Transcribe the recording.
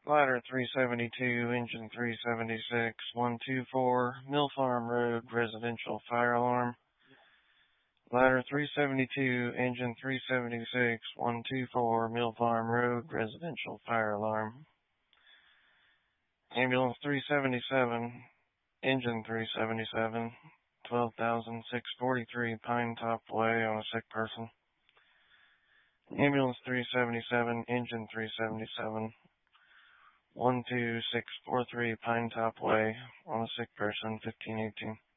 Ladder 372, engine 376, 124, Mill Farm Road, residential fire alarm. Ladder 372, engine 376, 124, Mill Farm Road, residential fire alarm. Ambulance 377, engine 377, 12,643 Pine Top Way on a sick person. Ambulance 377, engine 377, 12643 Pine Top Way on a sick person, 1518.